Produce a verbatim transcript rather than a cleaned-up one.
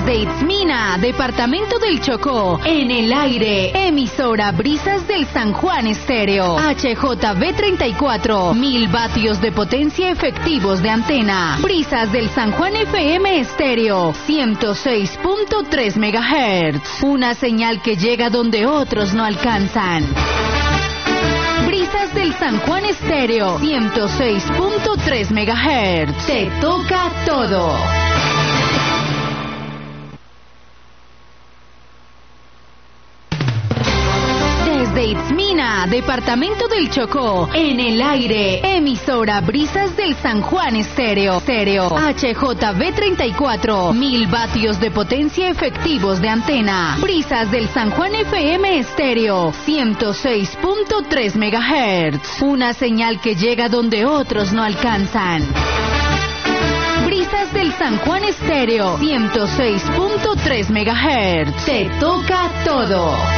Desde Itzmina, departamento del Chocó, en el aire, emisora Brisas del San Juan Estéreo. H J V treinta y cuatro, mil vatios de potencia efectivos de antena. Brisas del San Juan F M Estéreo, ciento seis punto tres megahertz. Una señal que llega donde otros no alcanzan. Brisas del San Juan Estéreo, ciento seis punto tres megahertz. Te toca todo. Desde Itzmina, departamento del Chocó, en el aire, emisora Brisas del San Juan Estéreo. Estéreo. H J V treinta y cuatro, mil vatios de potencia efectivos de antena. Brisas del San Juan F M Estéreo, ciento seis punto tres megahertz. Una señal que llega donde otros no alcanzan. Brisas del San Juan Estéreo, ciento seis punto tres megahertz. Te toca todo.